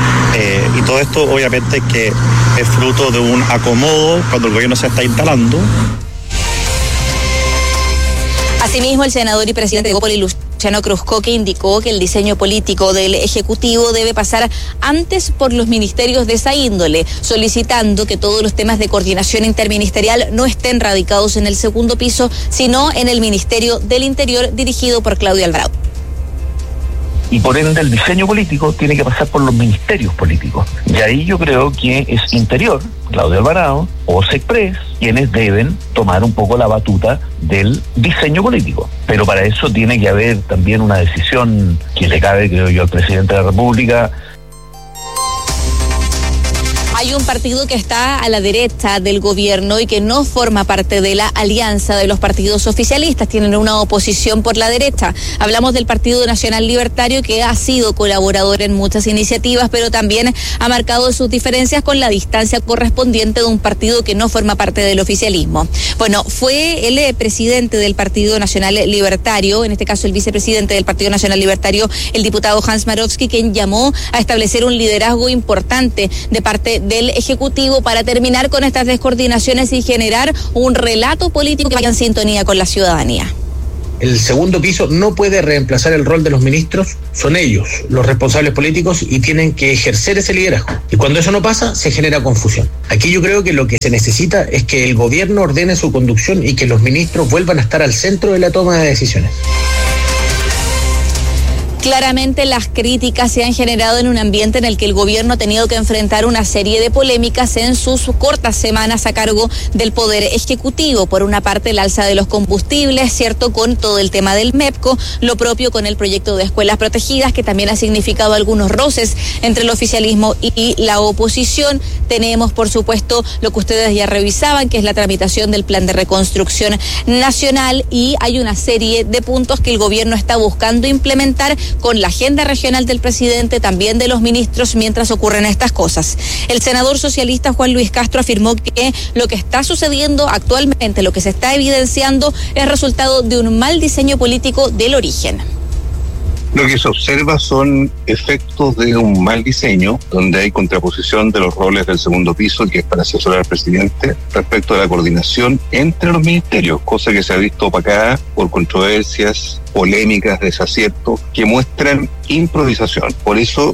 Y todo esto obviamente que es fruto de un acomodo cuando el gobierno se está instalando. Asimismo, el senador y presidente de Gópoli, Luciano Cruzcoque, indicó que el diseño político del Ejecutivo debe pasar antes por los ministerios de esa índole, solicitando que todos los temas de coordinación interministerial no estén radicados en el segundo piso, sino en el Ministerio del Interior, dirigido por Claudio Alvarado. Y por ende el diseño político tiene que pasar por los ministerios políticos. Y ahí yo creo que es Interior, Claudio Alvarado, o SECPRES, quienes deben tomar un poco la batuta del diseño político. Pero para eso tiene que haber también una decisión que le cabe, creo yo, al presidente de la República. Hay un partido que está a la derecha del gobierno y que no forma parte de la alianza de los partidos oficialistas, tienen una oposición por la derecha. Hablamos del Partido Nacional Libertario, que ha sido colaborador en muchas iniciativas, pero también ha marcado sus diferencias con la distancia correspondiente de un partido que no forma parte del oficialismo. Bueno, fue el presidente del Partido Nacional Libertario, en este caso el vicepresidente del Partido Nacional Libertario, el diputado Hans Marowski, quien llamó a establecer un liderazgo importante de parte del Ejecutivo para terminar con estas descoordinaciones y generar un relato político que vaya en sintonía con la ciudadanía. El segundo piso no puede reemplazar el rol de los ministros, son ellos los responsables políticos y tienen que ejercer ese liderazgo. Y cuando eso no pasa, se genera confusión. Aquí yo creo que lo que se necesita es que el gobierno ordene su conducción y que los ministros vuelvan a estar al centro de la toma de decisiones. Claramente las críticas se han generado en un ambiente en el que el gobierno ha tenido que enfrentar una serie de polémicas en sus cortas semanas a cargo del Poder Ejecutivo. Por una parte, el alza de los combustibles, cierto, con todo el tema del MEPCO, lo propio con el proyecto de escuelas protegidas, que también ha significado algunos roces entre el oficialismo y la oposición. Tenemos, por supuesto, lo que ustedes ya revisaban, que es la tramitación del Plan de Reconstrucción Nacional, y hay una serie de puntos que el gobierno está buscando implementar con la agenda regional del presidente, también de los ministros, mientras ocurren estas cosas. El senador socialista Juan Luis Castro afirmó que lo que está sucediendo actualmente, lo que se está evidenciando, es resultado de un mal diseño político del origen. Lo que se observa son efectos de un mal diseño, donde hay contraposición de los roles del segundo piso, que es para asesorar al presidente, respecto de la coordinación entre los ministerios, cosa que se ha visto opacada por controversias, polémicas, desaciertos, que muestran improvisación. Por eso,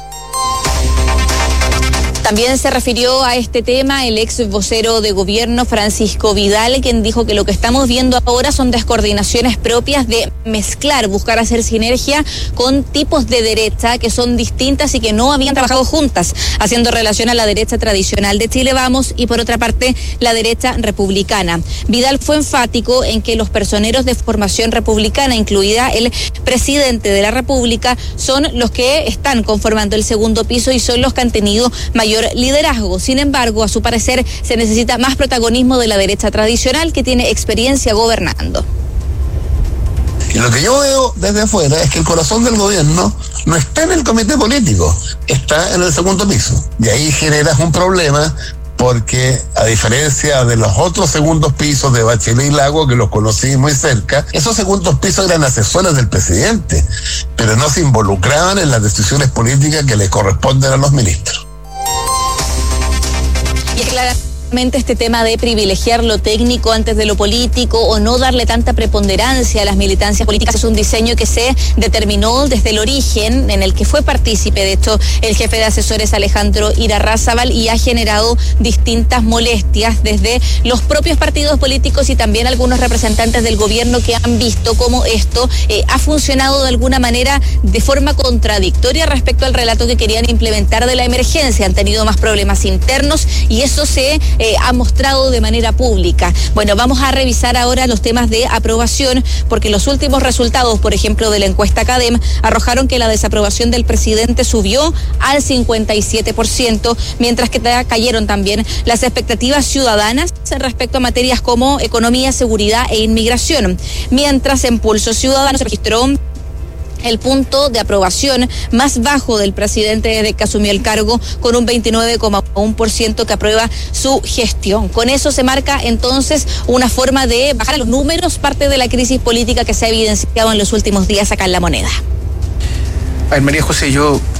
también se refirió a este tema el ex vocero de gobierno Francisco Vidal, quien dijo que lo que estamos viendo ahora son descoordinaciones propias de mezclar, buscar hacer sinergia con tipos de derecha que son distintas y que no habían trabajado juntas, haciendo relación a la derecha tradicional de Chile Vamos y por otra parte la derecha republicana. Vidal fue enfático en que los personeros de formación republicana, incluida el presidente de la República, son los que están conformando el segundo piso y son los que han tenido mayor liderazgo. Sin embargo, a su parecer, se necesita más protagonismo de la derecha tradicional, que tiene experiencia gobernando. Y lo que yo veo desde afuera es que el corazón del gobierno no está en el comité político, está en el segundo piso. Y ahí generas un problema, porque a diferencia de los otros segundos pisos de Bachelet y Lago, que los conocí muy cerca, esos segundos pisos eran asesores del presidente, pero no se involucraban en las decisiones políticas que le corresponden a los ministros. Y claramente este tema de privilegiar lo técnico antes de lo político o no darle tanta preponderancia a las militancias políticas es un diseño que se determinó desde el origen, en el que fue partícipe, de hecho, el jefe de asesores Alejandro Irarrázaval, y ha generado distintas molestias desde los propios partidos políticos y también algunos representantes del gobierno que han visto cómo esto ha funcionado de alguna manera de forma contradictoria respecto al relato que querían implementar de la emergencia. Han tenido más problemas internos y eso se ha mostrado de manera pública. Bueno, vamos a revisar ahora los temas de aprobación, porque los últimos resultados, por ejemplo, de la encuesta CADEM, arrojaron que la desaprobación del presidente subió al 57%, mientras que cayeron también las expectativas ciudadanas respecto a materias como economía, seguridad e inmigración. Mientras en Pulso Ciudadano se registró el punto de aprobación más bajo del presidente desde que asumió el cargo, con un 29,1% que aprueba su gestión. Con eso se marca entonces una forma de bajar a los números, parte de la crisis política que se ha evidenciado en los últimos días acá en La Moneda. A ver, María José,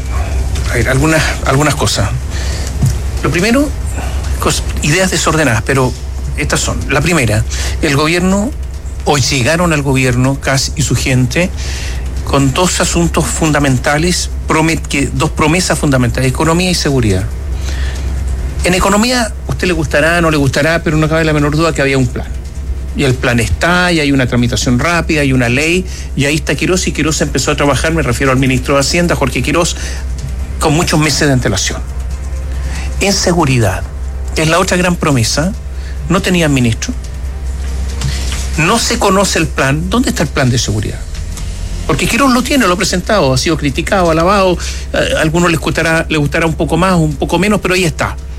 algunas cosas. Lo primero, ideas desordenadas, pero estas son. La primera, el gobierno, hoy llegaron al gobierno, Kast y su gente, con dos asuntos fundamentales, dos promesas fundamentales: economía y seguridad. En economía, a usted le gustará, no le gustará, pero no cabe la menor duda que había un plan. Y el plan está, y hay una tramitación rápida, hay una ley, y ahí está Quirós, y Quirós empezó a trabajar, me refiero al ministro de Hacienda, Jorge Quirós, con muchos meses de antelación. En seguridad, que es la otra gran promesa, no tenían ministro, no se conoce el plan. ¿Dónde está el plan de seguridad? Porque Quirós lo tiene, lo ha presentado, ha sido criticado, alabado, a algunos les gustará un poco más, un poco menos, pero ahí está.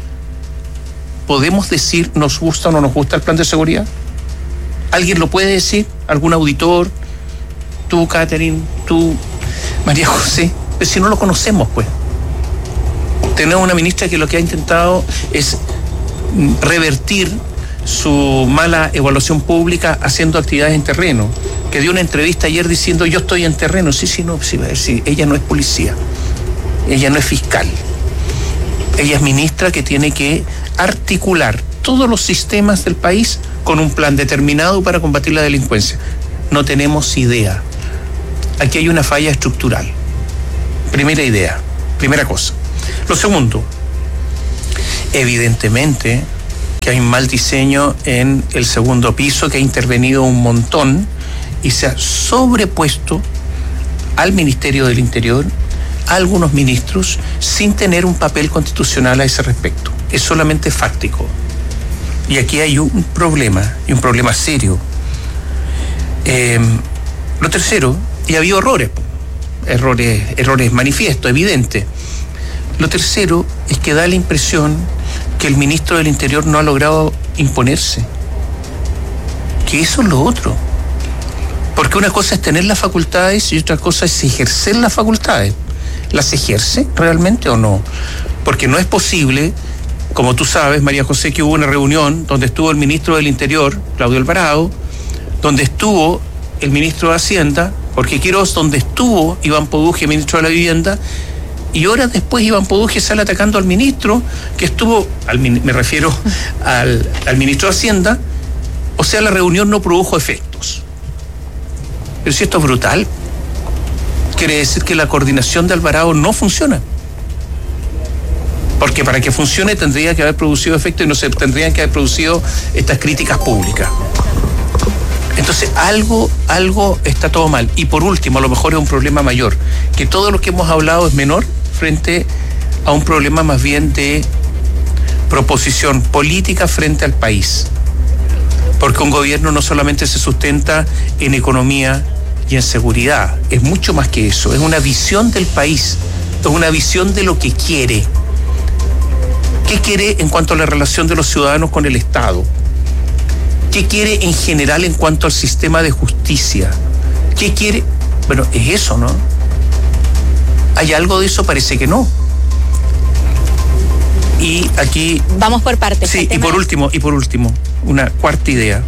¿podemos decir nos gusta o no nos gusta el plan de seguridad? ¿Alguien lo puede decir? ¿Algún auditor? Tú, Catherine, tú, María José. Pero si no lo conocemos, pues. Tenemos una ministra que lo que ha intentado es revertir su mala evaluación pública haciendo actividades en terreno, que dio una entrevista ayer diciendo yo estoy en terreno. Sí, ella no es policía, ella no es fiscal, ella es ministra que tiene que articular todos los sistemas del país con un plan determinado para combatir la delincuencia. No tenemos idea. Aquí hay una falla estructural. Primera idea, primera cosa. Lo segundo, evidentemente que hay un mal diseño en el segundo piso, que ha intervenido un montón y se ha sobrepuesto al Ministerio del Interior, a algunos ministros, sin tener un papel constitucional a ese respecto. Es solamente fáctico. Y aquí hay un problema, y un problema serio. Lo tercero, y ha habido errores manifiestos, evidentes. Lo tercero es que da la impresión que el ministro del Interior no ha logrado imponerse. Que eso es lo otro. Porque una cosa es tener las facultades y otra cosa es ejercer las facultades. ¿Las ejerce realmente o no? Porque no es posible, como tú sabes, María José, que hubo una reunión donde estuvo el ministro del Interior, Claudio Alvarado, donde estuvo el ministro de Hacienda, Jorge Quirós, donde estuvo Iván Poduje, ministro de la Vivienda, y horas después Iván Poduje sale atacando al ministro que estuvo, me refiero al ministro de Hacienda. O sea, la reunión no produjo efectos. Pero si esto es brutal, quiere decir que la coordinación de Alvarado no funciona. Porque para que funcione tendría que haber producido efecto y no se tendrían que haber producido estas críticas públicas. Entonces algo está todo mal. Y por último, a lo mejor es un problema mayor, que todo lo que hemos hablado es menor frente a un problema más bien de proposición política frente al país. Porque un gobierno no solamente se sustenta en economía y en seguridad, es mucho más que eso, es una visión del país, es una visión de lo que quiere. ¿Qué quiere en cuanto a la relación de los ciudadanos con el Estado? ¿Qué quiere en general en cuanto al sistema de justicia? ¿Qué quiere? Bueno, es eso, ¿no? ¿Hay algo de eso? Parece que no. Y aquí... Vamos por partes. Sí, y por último, una cuarta idea.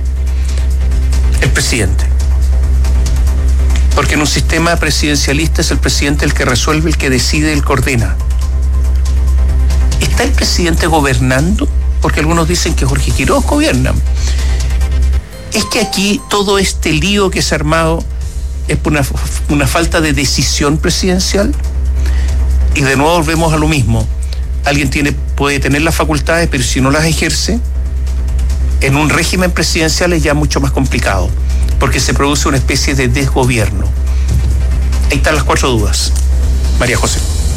El presidente. Porque en un sistema presidencialista es el presidente el que resuelve, el que decide, el que ordena. ¿Está el presidente gobernando? Porque algunos dicen que Jorge Quirós gobierna. Es que aquí todo este lío que se ha armado es por una falta de decisión presidencial. Y de nuevo volvemos a lo mismo. Alguien puede tener las facultades, pero si no las ejerce, en un régimen presidencial es ya mucho más complicado, porque se produce una especie de desgobierno. Ahí están las 4 dudas. María José.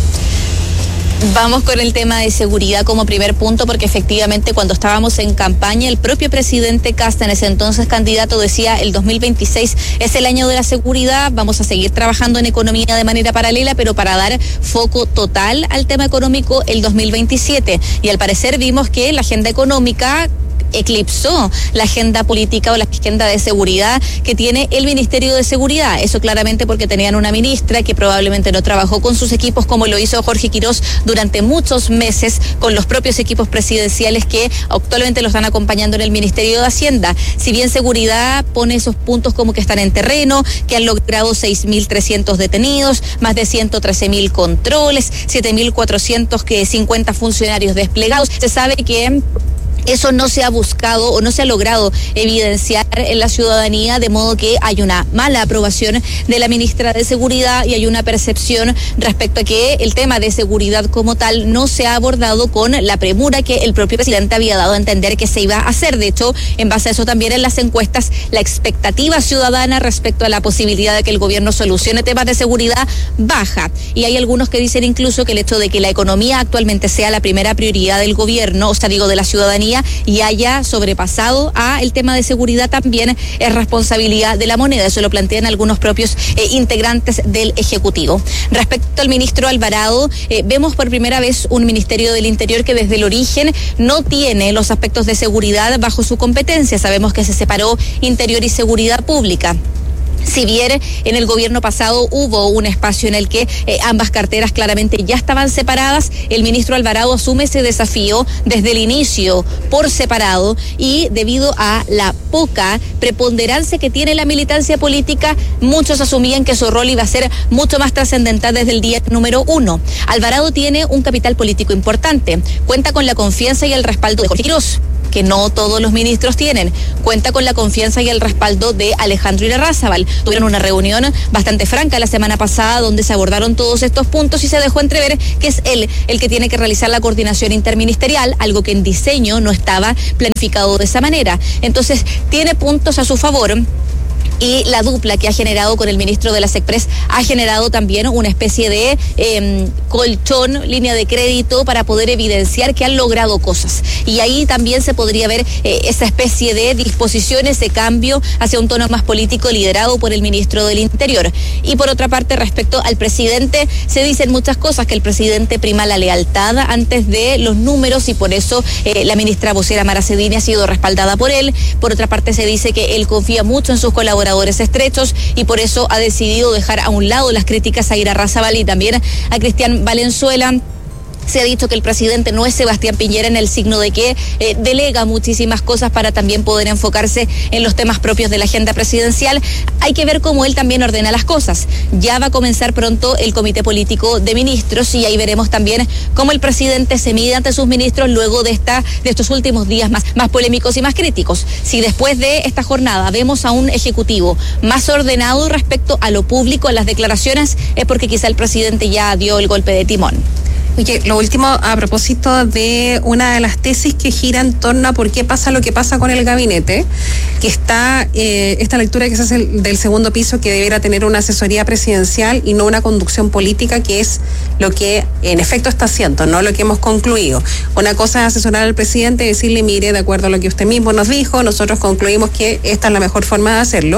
Vamos con el tema de seguridad como primer punto, porque efectivamente cuando estábamos en campaña, el propio presidente Kast, en ese entonces candidato, decía el 2026 es el año de la seguridad, vamos a seguir trabajando en economía de manera paralela, pero para dar foco total al tema económico el 2027. Y al parecer vimos que la agenda económica eclipsó la agenda política o la agenda de seguridad que tiene el Ministerio de Seguridad. Eso claramente porque tenían una ministra que probablemente no trabajó con sus equipos como lo hizo Jorge Quirós durante muchos meses con los propios equipos presidenciales que actualmente lo están acompañando en el Ministerio de Hacienda. Si bien seguridad pone esos puntos como que están en terreno, que han logrado 6.300 detenidos, más de 113.000 controles, 7.450 funcionarios desplegados, se sabe que eso no se ha buscado o no se ha logrado evidenciar en la ciudadanía, de modo que hay una mala aprobación de la ministra de Seguridad y hay una percepción respecto a que el tema de seguridad como tal no se ha abordado con la premura que el propio presidente había dado a entender que se iba a hacer. De hecho, en base a eso también en las encuestas, la expectativa ciudadana respecto a la posibilidad de que el gobierno solucione temas de seguridad baja. Y hay algunos que dicen incluso que el hecho de que la economía actualmente sea la primera prioridad del gobierno, o sea, digo, de la ciudadanía, pandemia y haya sobrepasado a el tema de seguridad también es responsabilidad de la moneda. Eso lo plantean algunos propios integrantes del Ejecutivo. Respecto al ministro Alvarado, vemos por primera vez un Ministerio del Interior que desde el origen no tiene los aspectos de seguridad bajo su competencia. Sabemos que se separó Interior y Seguridad Pública. Si bien en el gobierno pasado hubo un espacio en el que ambas carteras claramente ya estaban separadas, el ministro Alvarado asume ese desafío desde el inicio por separado y debido a la poca preponderancia que tiene la militancia política, muchos asumían que su rol iba a ser mucho más trascendental desde el día número 1. Alvarado tiene un capital político importante, cuenta con la confianza y el respaldo de Jorge Quiroz, que no todos los ministros tienen. Cuenta con la confianza y el respaldo de Alejandro Irarrázaval. Tuvieron una reunión bastante franca la semana pasada donde se abordaron todos estos puntos y se dejó entrever que es él el que tiene que realizar la coordinación interministerial, algo que en diseño no estaba planificado de esa manera. Entonces, tiene puntos a su favor. Y la dupla que ha generado con el ministro de la SECPRES ha generado también una especie de colchón, línea de crédito para poder evidenciar que han logrado cosas. Y ahí también se podría ver esa especie de disposiciones de cambio hacia un tono más político liderado por el ministro del Interior. Y por otra parte, respecto al presidente, se dicen muchas cosas, que el presidente prima la lealtad antes de los números y por eso la ministra vocera Mara Cedini ha sido respaldada por él. Por otra parte, se dice que él confía mucho en sus colaboradores estrechos y por eso ha decidido dejar a un lado las críticas a Irarrázaval y también a Cristian Valenzuela. Se ha dicho que el presidente no es Sebastián Piñera en el signo de que delega muchísimas cosas para también poder enfocarse en los temas propios de la agenda presidencial. Hay que ver cómo él también ordena las cosas. Ya va a comenzar pronto el comité político de ministros y ahí veremos también cómo el presidente se mide ante sus ministros luego de estos últimos días más polémicos y más críticos. Si después de esta jornada vemos a un ejecutivo más ordenado respecto a lo público, a las declaraciones, es porque quizá el presidente ya dio el golpe de timón. Oye, lo último a propósito de una de las tesis que gira en torno a por qué pasa lo que pasa con el gabinete, que está esta lectura que se hace del segundo piso, que debiera tener una asesoría presidencial y no una conducción política, que es lo que en efecto está haciendo, no lo que hemos concluido. Una cosa es asesorar al presidente y decirle, mire, de acuerdo a lo que usted mismo nos dijo, nosotros concluimos que esta es la mejor forma de hacerlo.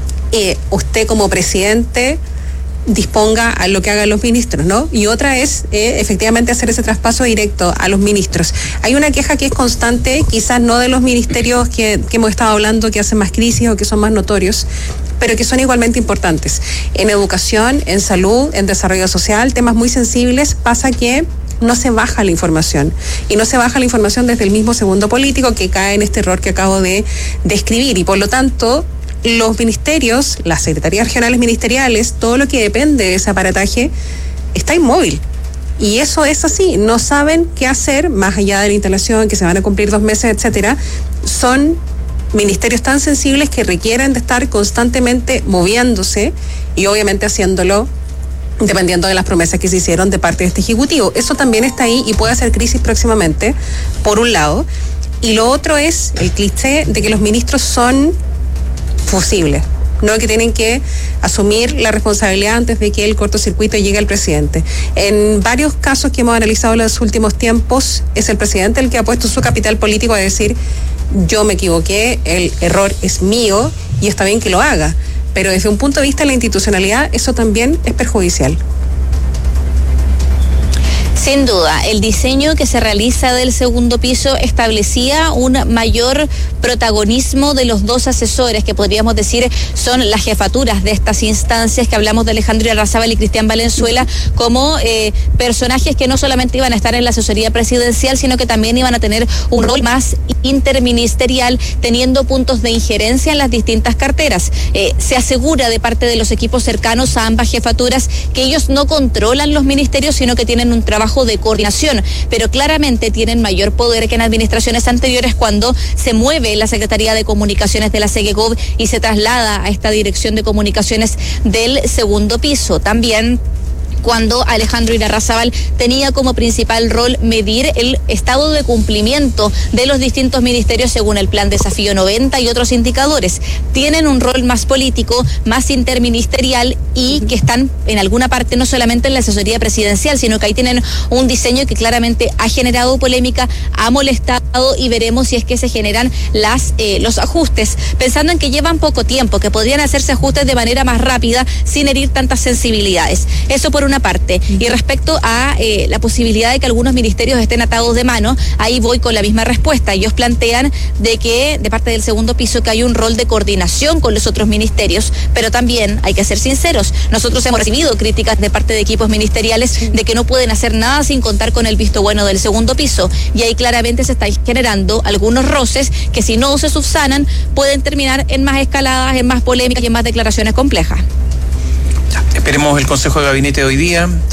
Usted como presidente disponga a lo que hagan los ministros, ¿no? Y otra es efectivamente hacer ese traspaso directo a los ministros. Hay una queja que es constante, quizás no de los ministerios que hemos estado hablando, que hacen más crisis o que son más notorios, pero que son igualmente importantes. En educación, en salud, en desarrollo social, temas muy sensibles, pasa que no se baja la información. Y no se baja la información desde el mismo segundo político que cae en este error que acabo de describir. Y por lo tanto, los ministerios, las secretarías regionales ministeriales, todo lo que depende de ese aparataje está inmóvil. Y eso es así, no saben qué hacer más allá de la instalación, que se van a cumplir 2 meses, etcétera. Son ministerios tan sensibles que requieren de estar constantemente moviéndose y obviamente haciéndolo dependiendo de las promesas que se hicieron de parte de este Ejecutivo. Eso también está ahí y puede hacer crisis próximamente, por un lado. Y lo otro es el cliché de que los ministros son fusibles, no que tienen que asumir la responsabilidad antes de que el cortocircuito llegue al presidente. En varios casos que hemos analizado en los últimos tiempos, es el presidente el que ha puesto su capital político a decir, yo me equivoqué, el error es mío y está bien que lo haga. Pero desde un punto de vista de la institucionalidad, eso también es perjudicial. Sin duda, el diseño que se realiza del segundo piso establecía un mayor protagonismo de los 2 asesores, que podríamos decir son las jefaturas de estas instancias, que hablamos de Alejandro Irarrázaval y Cristian Valenzuela, como personajes que no solamente iban a estar en la asesoría presidencial, sino que también iban a tener un rol más interministerial, teniendo puntos de injerencia en las distintas carteras. Se asegura de parte de los equipos cercanos a ambas jefaturas que ellos no controlan los ministerios, sino que tienen un trabajo de coordinación, pero claramente tienen mayor poder que en administraciones anteriores cuando se mueve la Secretaría de Comunicaciones de la SEGECOV y se traslada a esta Dirección de Comunicaciones del segundo piso. También cuando Alejandro Irarrázaval tenía como principal rol medir el estado de cumplimiento de los distintos ministerios según el Plan Desafío 90 y otros indicadores. Tienen un rol más político, más interministerial y que están en alguna parte no solamente en la asesoría presidencial, sino que ahí tienen un diseño que claramente ha generado polémica, ha molestado y veremos si es que se generan los ajustes, pensando en que llevan poco tiempo, que podrían hacerse ajustes de manera más rápida sin herir tantas sensibilidades. Eso por una parte. Y respecto a la posibilidad de que algunos ministerios estén atados de mano, ahí voy con la misma respuesta. Ellos plantean de que de parte del segundo piso que hay un rol de coordinación con los otros ministerios, pero también hay que ser sinceros. Nosotros hemos recibido críticas de parte de equipos ministeriales de que no pueden hacer nada sin contar con el visto bueno del segundo piso, y ahí claramente se están generando algunos roces que si no se subsanan pueden terminar en más escaladas, en más polémicas y en más declaraciones complejas. Esperemos el Consejo de Gabinete de hoy día.